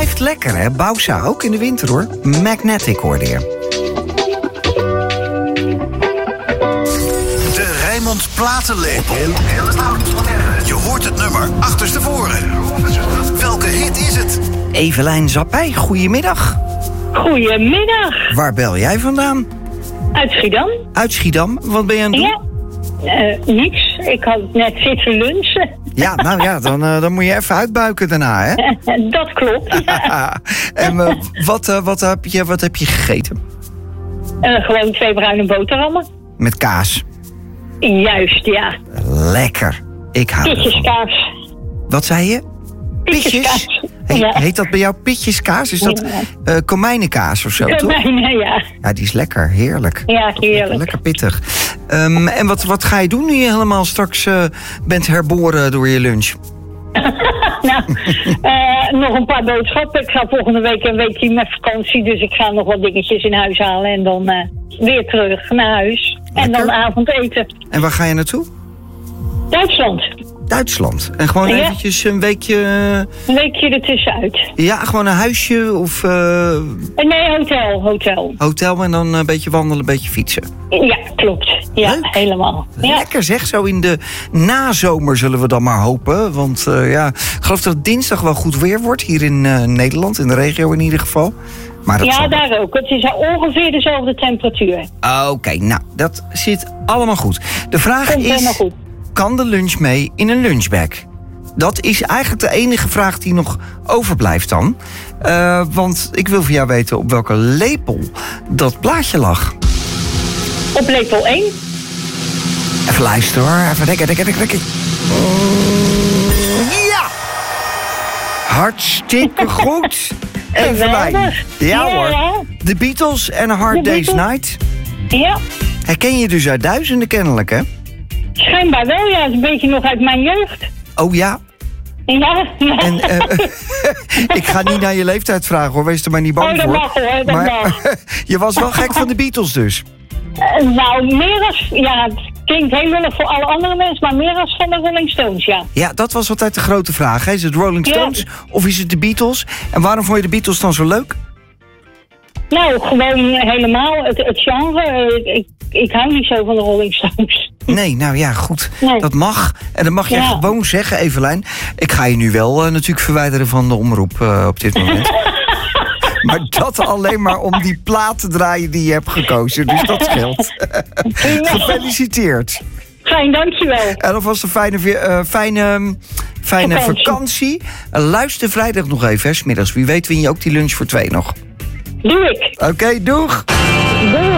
blijft lekker, hè? Bausa, ook in de winter, hoor. Magnetic hoorde je. De Rijnmond Platenlepel. Je hoort het nummer achterstevoren. Welke hit is het? Evelijn Zappij, goedemiddag. Goedemiddag. Waar bel jij vandaan? Uit Schiedam. Uit Schiedam. Wat ben je aan het doen? Ja, niks. Ik had net zitten lunchen. Ja, nou ja, dan moet je even uitbuiken daarna, hè? Dat klopt. En wat heb je gegeten? Gewoon 2 bruine boterhammen. Met kaas. Juist, ja. Lekker. Ik hou ervan. Pitjeskaas. Wat zei je? Pitjeskaas. Ja. Heet dat bij jou pitjeskaas? Is dat komijnenkaas of zo, toch? Komijnen, ja. Ja, die is lekker. Heerlijk. Ja, heerlijk. Lekker pittig. En wat ga je doen nu je helemaal straks bent herboren door je lunch? Nog een paar boodschappen. Ik ga volgende week een weekje met vakantie. Dus ik ga nog wat dingetjes in huis halen. En dan weer terug naar huis. Lekker. En dan avondeten. En waar ga je naartoe? Duitsland. En gewoon eventjes een weekje... Een weekje ertussenuit. Ja, gewoon een huisje of... Nee, hotel. Hotel en dan een beetje wandelen, een beetje fietsen. Ja, klopt. Ja, leuk. Helemaal. Ja. Lekker zeg, zo in de nazomer zullen we dan maar hopen. Want ik geloof dat het dinsdag wel goed weer wordt. Hier in Nederland, in de regio in ieder geval. Maar dat zal... daar ook. Het is ongeveer dezelfde temperatuur. Oké, nou, dat zit allemaal goed. De vraag Komt helemaal is, goed. kan de lunch mee in een lunchbag? Dat is eigenlijk de enige vraag die nog overblijft dan. Want ik wil van jou weten op welke lepel dat plaatje lag. Op lepel 1. Even luisteren hoor. Even denken. Ja! Hartstikke goed. Evelijn. Ja hoor. De Beatles en A Hard Day's Night. Ja. Herken je dus uit duizenden kennelijk, hè? Schijnbaar wel, ja. Het is een beetje nog uit mijn jeugd. Oh ja? Ja. En ik ga niet naar je leeftijd vragen, hoor. Wees er maar niet bang dat voor. mag hoor, dat mag. Je was wel gek van de Beatles dus? Nou, meer als... Ja, het klinkt heel lullig voor alle andere mensen, maar meer als van de Rolling Stones, ja. Ja, dat was altijd de grote vraag. Hè? Is het Rolling Stones of is het de Beatles? En waarom vond je de Beatles dan zo leuk? Nou, gewoon helemaal het genre. Ik hou niet zo van de Rolling Stones. Nee, nou ja, goed. Nee. Dat mag. En dat mag jij gewoon zeggen, Evelijn. Ik ga je nu wel natuurlijk verwijderen van de omroep op dit moment. Maar dat alleen maar om die plaat te draaien die je hebt gekozen. Dus dat scheelt. Gefeliciteerd. Fijn, dankjewel. En alvast een fijne vakantie. Luister vrijdag nog even, hè, 's middags. Wie weet win je ook die lunch voor 2 nog. Doe ik. Oké, doeg. Doei.